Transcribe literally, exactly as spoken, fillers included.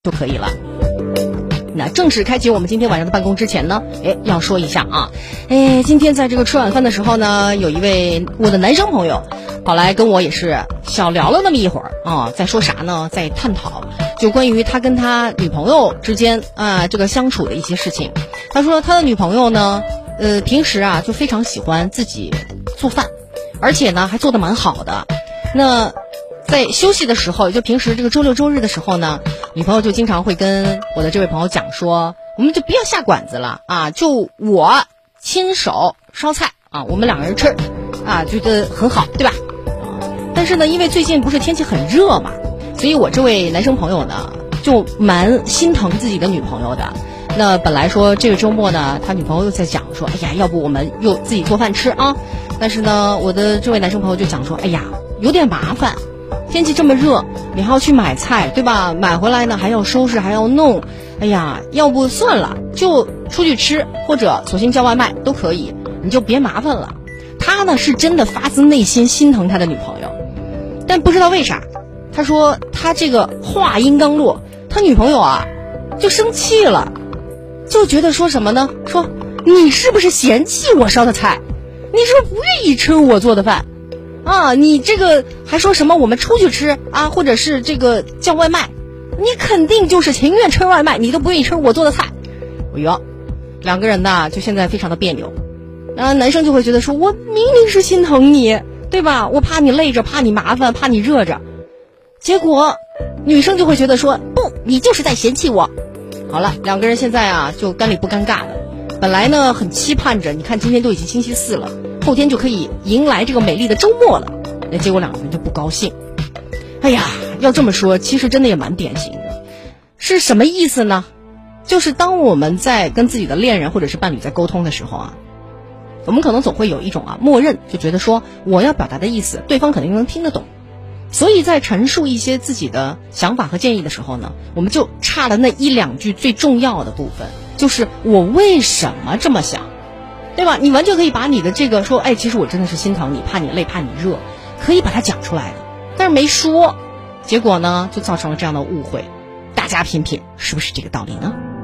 就可以了。那正式开启我们今天晚上的办公之前呢，哎，要说一下啊，哎，今天在这个吃晚饭的时候呢，有一位我的男生朋友跑来跟我也是小聊了那么一会儿啊，在说啥呢？在探讨就关于他跟他女朋友之间啊这个相处的一些事情。他说他的女朋友呢，呃，平时啊就非常喜欢自己做饭，而且呢还做得蛮好的。那在休息的时候，就平时这个周六周日的时候呢，女朋友就经常会跟我的这位朋友讲说，我们就不要下馆子了啊，就我亲手烧菜啊，我们两个人吃啊，觉得很好，对吧？但是呢，因为最近不是天气很热嘛，所以我这位男生朋友呢就蛮心疼自己的女朋友的。那本来说这个周末呢，他女朋友又在讲说，哎呀，要不我们又自己做饭吃啊？但是呢，我的这位男生朋友就讲说，哎呀，有点麻烦。天气这么热，你还要去买菜，对吧？买回来呢还要收拾，还要弄。哎呀，要不算了，就出去吃，或者索性叫外卖都可以，你就别麻烦了。他呢是真的发自内心心疼他的女朋友，但不知道为啥，他说他这个话音刚落，他女朋友啊就生气了，就觉得说什么呢？说你是不是嫌弃我烧的菜？你是不是不愿意吃我做的饭？啊，你这个还说什么我们出去吃啊，或者是这个叫外卖，你肯定就是情愿吃外卖，你都不愿意吃我做的菜。哎呦，两个人呢就现在非常的别扭。然后男生就会觉得说，我明明是心疼你，对吧？我怕你累着，怕你麻烦，怕你热着。结果女生就会觉得说，不，你就是在嫌弃我。好了，两个人现在啊就干里不尴尬的。本来呢很期盼着，你看今天都已经星期四了，后天就可以迎来这个美丽的周末了，那结果两个人就不高兴。哎呀，要这么说，其实真的也蛮典型的。是什么意思呢？就是当我们在跟自己的恋人或者是伴侣在沟通的时候啊，我们可能总会有一种啊默认，就觉得说我要表达的意思，对方肯定能听得懂。所以在陈述一些自己的想法和建议的时候呢，我们就差了那一两句最重要的部分，就是我为什么这么想，对吧？你完全可以把你的这个说，哎，其实我真的是心疼你，怕你累，怕你热，可以把它讲出来的，但是没说，结果呢就造成了这样的误会。大家品品是不是这个道理呢？